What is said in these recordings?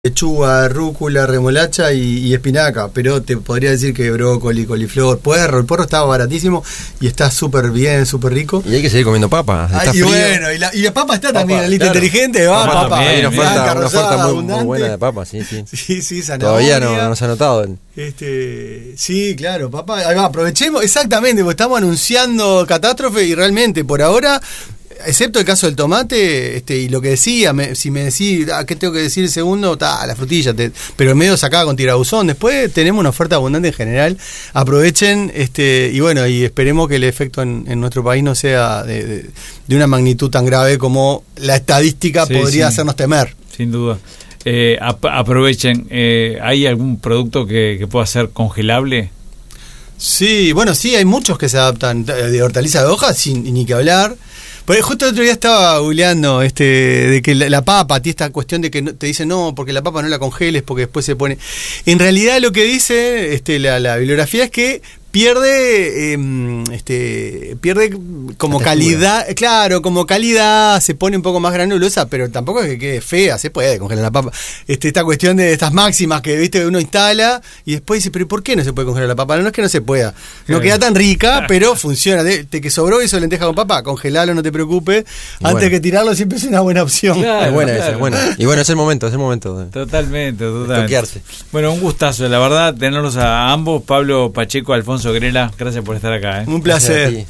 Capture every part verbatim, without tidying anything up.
lechuga, rúcula, remolacha y, y espinaca, pero te podría decir que brócoli, coliflor, puerro, el puerro estaba baratísimo y está súper bien, súper rico. Y hay que seguir comiendo papa. Está Ay, y frío. bueno, y la, y la papa está Papa, también en la lista claro. inteligente, va, Papa, papa, hay una oferta, blanca, una rosada, oferta muy, abundante. muy buena de papa, sí, sí. Sí, sí, zanahoria. Todavía no, no se ha notado. Este, sí, claro, papá, ahí va, aprovechemos, exactamente, porque estamos anunciando catástrofe y realmente por ahora, excepto el caso del tomate, este, y lo que decía, me, si me decís, ah, ¿qué tengo que decir el segundo? Ta, la frutilla, te, pero medio sacada con tirabuzón. Después tenemos una oferta abundante en general. Aprovechen, este, y bueno, y esperemos que el efecto en, en nuestro país no sea de, de, de una magnitud tan grave como la estadística sí, podría sí. hacernos temer. Sin duda. Eh, ap- aprovechen, eh, ¿hay algún producto que, que pueda ser congelable? Sí, bueno, sí, hay muchos que se adaptan. De hortaliza de hoja, sin ni que hablar. Pero justo el otro día estaba googleando este, de que la, la papa, tiene esta cuestión de que no, te dicen no, porque la papa no la congeles, porque después se pone. En realidad lo que dice este, la, la bibliografía es que pierde eh, este pierde como calidad, claro, como calidad, se pone un poco más granulosa, pero tampoco es que quede fea, se puede congelar la papa. Este, esta cuestión de estas máximas que viste uno instala y después dice, pero ¿por qué no se puede congelar la papa? No, no es que no se pueda, no queda tan rica, pero funciona. De, de que sobró eso lenteja con papa, congelalo, no te preocupes. Antes bueno. que tirarlo siempre es una buena opción. Claro, es buena claro. esa, es buena. Y bueno, es el momento, es el momento. De, totalmente, totalmente. De toquearse. Bueno, un gustazo, la verdad, tenerlos a ambos, Pablo Pacheco, Alfonso Grela, gracias por estar acá. ¿eh? Un placer. Hay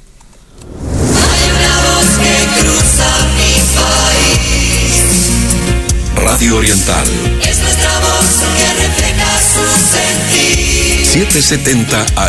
una voz que cruza mi país. Radio Oriental. Es nuestra voz que refleja su sentir. setecientos setenta A M.